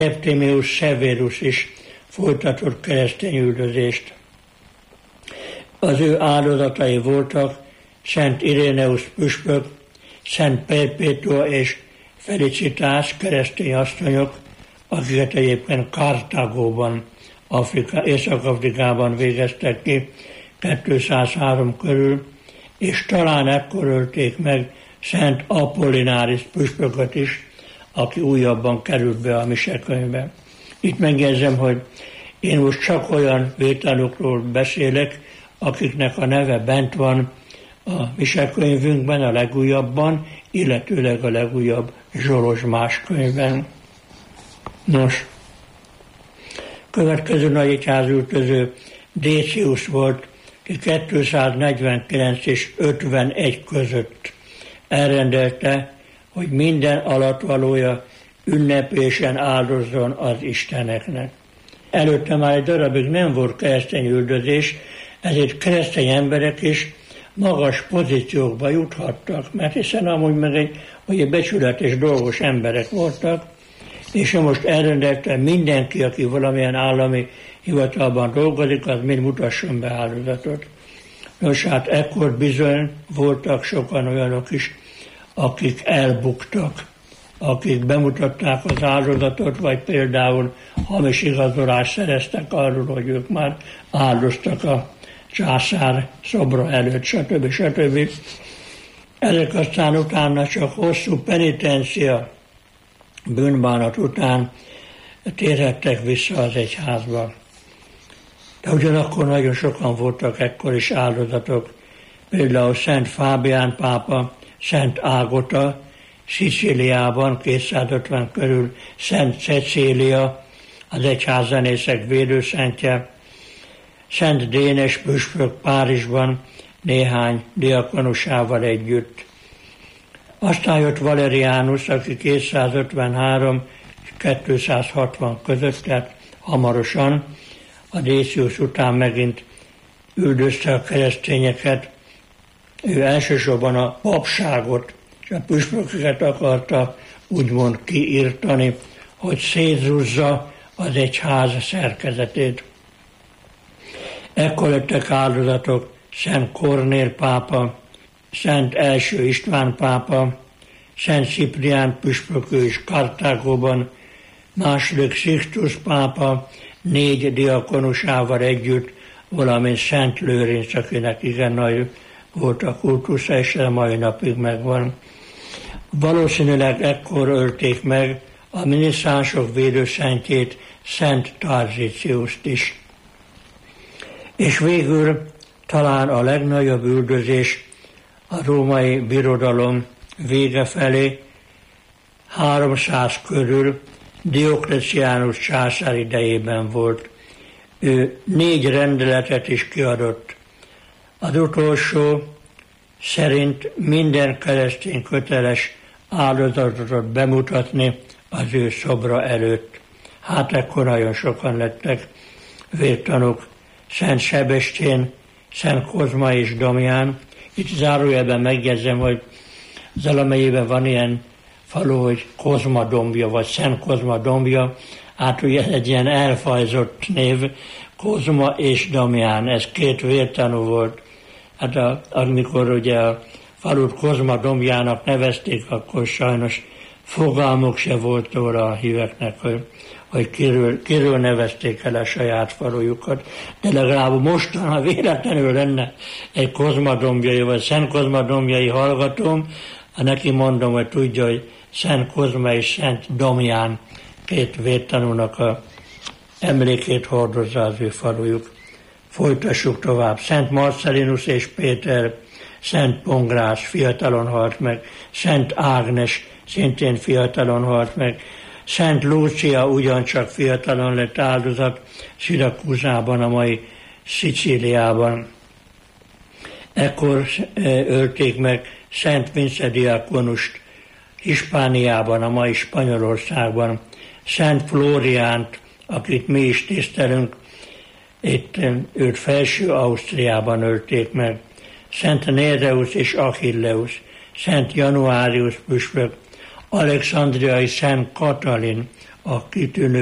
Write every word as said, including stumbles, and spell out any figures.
Septimius Severus is folytatott keresztényüldözést. Az ő áldozatai voltak Szent Iréneus püspök, Szent Perpétua és Felicitás keresztény asszonyok, akiket egyébként Kartágóban, Afrika, Észak-Afrikában végeztek ki kétszázhárom körül, és talán ekkor ölték meg Szent Apollináris püspököt is, aki újabban került be a misekönyvbe. Itt megjegyzem, hogy én most csak olyan vételokról beszélek, akiknek a neve bent van a misekönyvünkben, a legújabban, illetőleg a legújabb Zsolozsmás könyvben. Nos, következő nagy egyházültöző Décius volt, ki kétszáznegyvenkilenc és ötvenegy között elrendelte, hogy minden alatvalója ünnepélyesen áldozzon az Isteneknek. Előtte már egy darabig nem volt keresztény üldözés, ezért keresztény emberek is magas pozíciókba juthattak, mert hiszen amúgy meg egy, egy becsületes dolgos emberek voltak, és most elrendelte mindenki, aki valamilyen állami hivatalban dolgozik, az mind mutasson be áldozatot. Nos, hát ekkor bizony voltak sokan olyanok is, akik elbuktak, akik bemutatták az áldozatot, vagy például hamis igazolást szereztek arról, hogy ők már áldoztak a császár szobra előtt, stb. stb. Ezek aztán utána csak hosszú penitencia, bűnbánat után térhettek vissza az egyházba. De ugyanakkor nagyon sokan voltak ekkor is áldozatok, például Szent Fábián pápa, Szent Ágota, Szicíliában kétszázötven körül, Szent Cecília, az egyházzenészek védőszentje, Szent Dénes püspök Párizsban néhány diakonusával együtt. Aztán jött Valeriánus, aki kétszázötvenhárom és kétszázhatvan között, tehát hamarosan, a Décius után megint üldözte a keresztényeket. Ő elsősorban a papságot és a püspököket akarta úgymond kiírtani, hogy szétzúzza az egyház szerkezetét. Ekkor lettek áldozatok Szent Kornél pápa, Szent első István pápa, Szent Ciprián püspök is Kartágóban, második Sixtus pápa négy diakonusával együtt, valamint Szent Lőrinc, akinek igen nagy volt a kultusza, és a mai napig megvan. Valószínűleg ekkor ölték meg a minisztránsok védőszentjét, Szent Tarzíciuszt is. És végül talán a legnagyobb üldözés a római birodalom vége felé, háromszáz körül Diokleciánus császár idejében volt. Ő négy rendeletet is kiadott. Az utolsó szerint minden keresztény köteles áldozatot bemutatni az ő szobra előtt. Hát ekkor nagyon sokan lettek vértanúk. Szent Sebestyén, Szent Kozma és Damián. Itt zárójelben megjegyzem, hogy Zalamelyében van ilyen falu, hogy Kozma dombja, vagy Szent Kozma dombja. Hát ugye egy ilyen elfajzott név, Kozma és Damián, ez két vértanú volt. Hát a, amikor ugye a falut Kozma dombjának nevezték, akkor sajnos fogalmuk se volt róla a híveknek, hogy, hogy kiről, kiről nevezték el a saját falujukat. De legalább mostan, ha véletlenül lenne egy Kozma dombjai, vagy Szent Kozma dombjai hallgatóm, neki mondom, hogy tudja, hogy Szent Kozma és Szent Damián két vértanúnak a emlékét hordozza az ő falujuk. Folytassuk tovább. Szent Marcellinus és Péter, Szent Pongrás fiatalon halt meg, Szent Ágnes szintén fiatalon halt meg, Szent Lúcia ugyancsak fiatalon lett áldozat Szirakúzában, a mai Szicíliában. Ekkor ölték meg Szent Vince diakonust Hispániában, a mai Spanyolországban, Szent Flóriánt, akit mi is tisztelünk, itt őt felső Ausztriában ölték meg, Szent Néreus és Achilleus, Szent Januárius püspök, Alexandriai Szent Katalin, a kitűnő